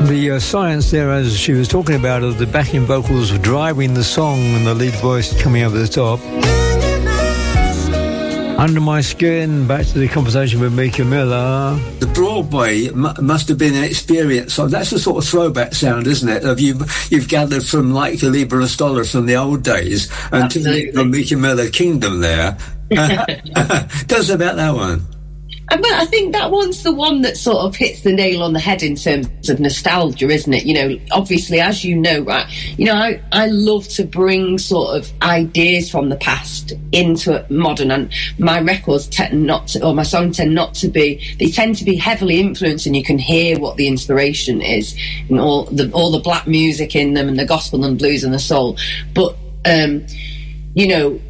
The science there, as she was talking about, of the backing vocals driving the song and the lead voice coming over the top. Under My Skin, back to the conversation with Mika Miller. The Broadway must have been an experience. So that's a sort of throwback sound, isn't it? Of you've gathered from like the Liber Stoller from the old days and to the Mika Miller kingdom there. Tell us about that one. I think that one's the one that sort of hits the nail on the head in terms of nostalgia, isn't it? You know, obviously, as you know, right, you know, I love to bring sort of ideas from the past into modern, and my records tend not to, or my songs tend not to be, they tend to be heavily influenced, and you can hear what the inspiration is, and all the black music in them, and the gospel and blues and the soul. But, you know,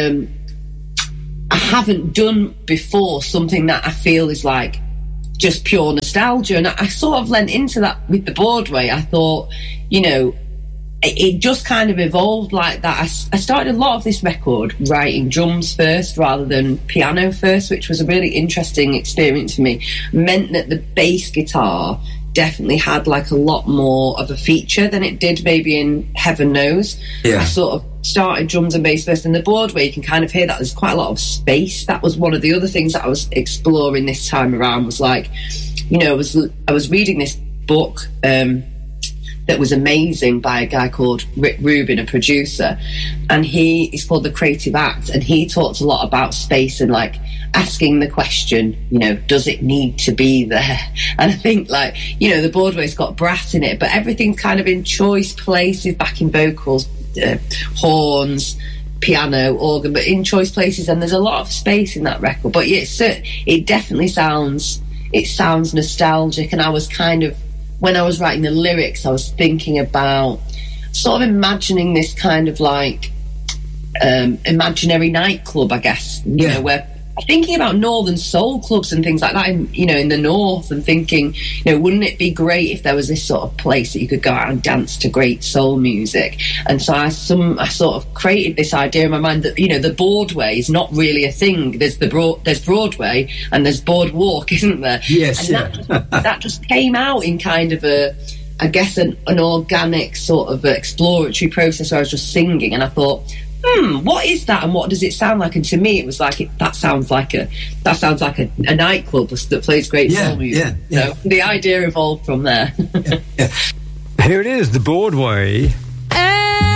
I haven't done before something that I feel is like just pure nostalgia, and I sort of lent into that with the Broadway. I thought, you know, it just kind of evolved like that. I started a lot of this record writing drums first rather than piano first, which was a really interesting experience for me. It meant that the bass guitar definitely had like a lot more of a feature than it did maybe in Heaven Knows. I sort of started drums and bass first. In the Broadway, you can kind of hear that there's quite a lot of space. That was one of the other things that I was exploring this time around, was like, you know, I was reading this book that was amazing by a guy called Rick Rubin, a producer, and he's called The Creative Act, and he talks a lot about space and like asking the question, you know, does it need to be there? And I think, like, you know, the Broadway's got brass in it, but everything's kind of in choice places, backing vocals, horns, piano, organ, but in choice places, and there's a lot of space in that record. But yeah, it definitely sounds nostalgic, and I was kind of, when I was writing the lyrics, I was thinking about sort of imagining this kind of like imaginary nightclub, I guess, you know, where thinking about northern soul clubs and things like that in, you know, in the north, and thinking, you know, wouldn't it be great if there was this sort of place that you could go out and dance to great soul music? And so I sort of created this idea in my mind that, you know, the Broadway is not really a thing. There's Broadway and there's Boardwalk, isn't there? Yes. And that just came out in kind of an organic sort of exploratory process where I was just singing, and I thought, what is that, and what does it sound like? And to me, it was like that sounds like a nightclub that plays great soul music. So the idea evolved from there. Here it is, the Broadway.